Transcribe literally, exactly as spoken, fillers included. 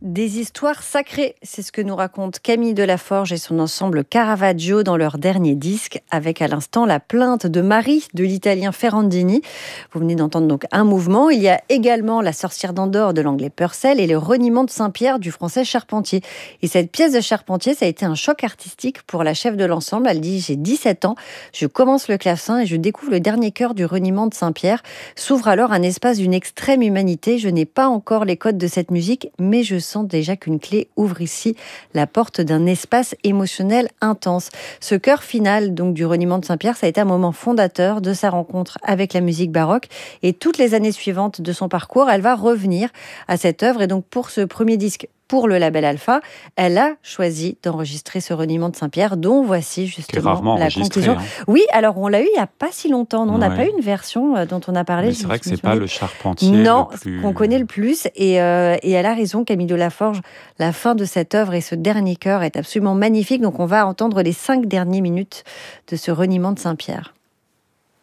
Des histoires sacrées, c'est ce que nous raconte Camille Delaforge et son ensemble Caravaggio dans leur dernier disque, avec à l'instant la plainte de Marie de l'italien Ferrandini. Vous venez d'entendre donc un mouvement. Il y a également La sorcière d'Andorre de l'anglais Purcell et Le reniement de Saint-Pierre du français Charpentier. Et cette pièce de Charpentier, ça a été un choc artistique pour la chef de l'ensemble. Elle dit « J'ai dix-sept ans, je commence le clavecin et je découvre le dernier chœur du reniement de Saint-Pierre. S'ouvre alors un espace d'une extrême humanité. Je n'ai pas encore les codes de cette musique, mais je sens déjà qu'une clé ouvre ici la porte d'un espace émotionnel intense. » Ce chœur final donc du reniement de Saint-Pierre, ça a été un moment fondateur de sa rencontre avec la musique baroque, et toutes les années suivantes de son parcours, elle va revenir à cette œuvre. Et donc pour ce premier disque, pour le label Alpha, elle a choisi d'enregistrer ce reniement de Saint-Pierre, dont voici justement la conclusion. Hein. Oui, alors on l'a eu il n'y a pas si longtemps, non, on n'a ouais. pas eu une version dont on a parlé. Mais c'est vrai que c'est pas le Charpentier non, le plus... qu'on connaît le plus, et, euh, et elle a raison, Camille Delaforge, la fin de cette œuvre et ce dernier chœur est absolument magnifique, donc on va entendre les cinq dernières minutes de ce reniement de Saint-Pierre.